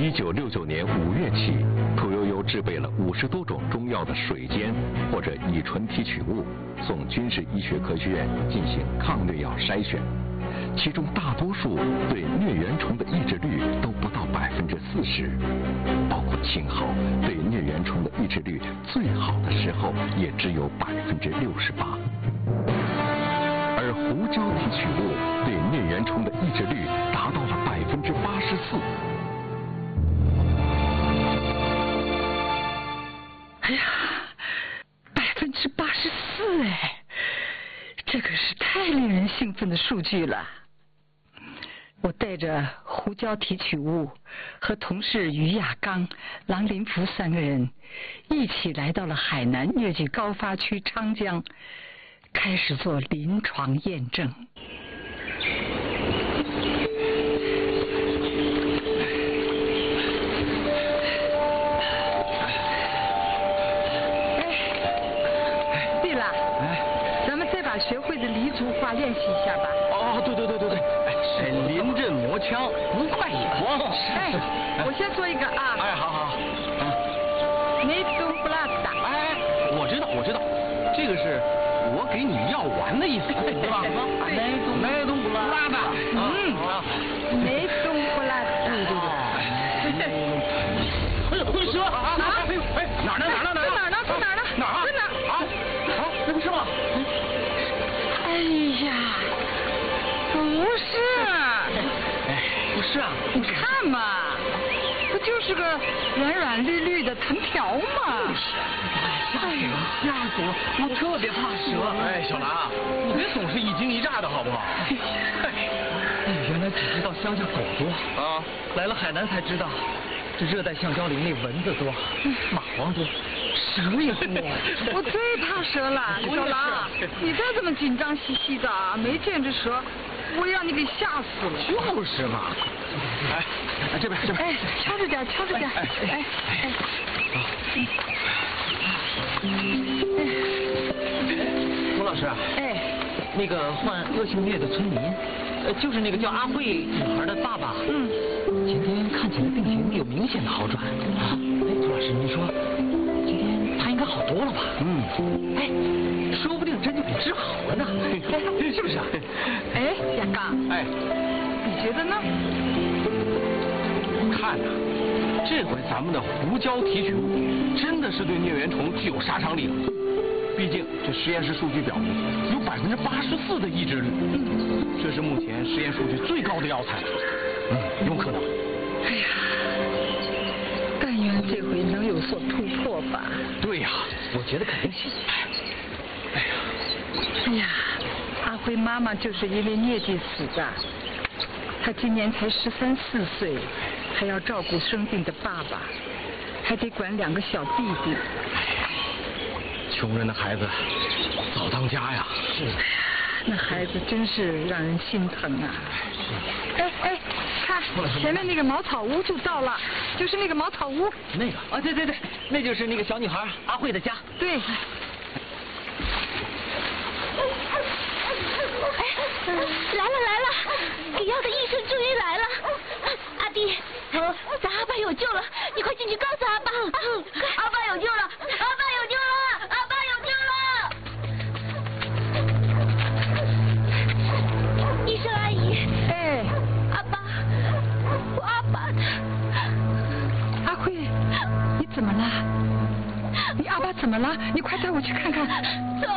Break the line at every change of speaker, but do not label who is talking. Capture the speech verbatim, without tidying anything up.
一九六九年五月起，屠呦呦制备了五十多种中药的水煎或者乙醇提取物，送军事医学科学院进行抗疟药筛选，其中大多数对疟原虫的抑制率都不到百分之四十，包括青蒿对疟原虫的抑制率最好的时候也只有百分之六十八，而胡椒提取物对疟原虫的抑制率达到了百分之八十四。
哎呀，百分之八十四哎，这可是太令人兴奋的数据了。我带着胡椒提取物和同事于亚刚、郎林福三个人一起来到了海南疟疾高发区昌江，开始做临床验证。学会的黎族话练习一下吧。
哦，对对对对对，哎，临阵磨枪，不快也慌。
哎，我先说一个啊。
哎，好好好。
梅东布拉达。
哎，我知道我知道，这个是我给你药丸的意思，对吧？梅东梅东布拉达。
嗯，梅东布拉达。
对对对。哎呦，吞蛇啊！哎呦，哎，哪儿呢哪儿呢哪儿？
哪儿呢？从哪儿呢？
哪儿啊？
在哪儿？
啊啊，那不是吗？
哎呀，不是，
哎，不是啊，
你看嘛，不就是个软软绿绿的藤条吗？
就是，哎呀，吓死我！我特别怕蛇。哎，小兰，你别总是一惊一乍的好不好？哎，
原来只知道乡下狗多
啊，
来了海南才知道，这热带橡胶林里蚊子多，蚂蟥多。蛇也多，
我最怕蛇了。小兰，你再这么紧张兮兮的，没见着蛇，我让你给吓死了。
就是嘛。哎，这边这边。
哎，敲着点，敲着点。哎哎哎。
胡老师。
哎。
那个患恶性疟的村民，呃，就是那个叫阿慧女孩的爸爸。
嗯。
前天看起来病情有明显的好转。啊，哎，胡老师，你说？他应该好多了吧？
嗯，
哎，说不定真就给治好了呢，是不是啊？
哎，亚刚，
哎，
你觉得呢？
看呐，这回咱们的胡椒提取物真的是对疟原虫具有杀伤力了。毕竟这实验室数据表明，有百分之八十四的抑制率，这是目前实验数据最高的药材了。嗯，有可能。
哎呀。但愿这回能有所突破吧。
对呀，
我觉得肯定行。
哎呀，
哎呀，阿辉妈妈就是因为疟疾死的，她今年才十三四岁，还要照顾生病的爸爸，还得管两个小弟弟。
穷人的孩子早当家呀。
是。那孩子真是让人心疼啊。哎哎。看，前面那个茅草屋就到了，就是那个茅草屋。
那个？啊，对对对，那就是那个小女孩阿慧的家。
对。哎，
来了来了，给药的医生终于来了。阿弟，咱阿爸有救了，你快进去告诉阿爸。阿爸有救了，阿爸有救了，阿爸有救了。医生阿姨。
哎。
我阿爸他，
阿慧，你怎么了？你阿爸怎么了？你快带我去看看。
走。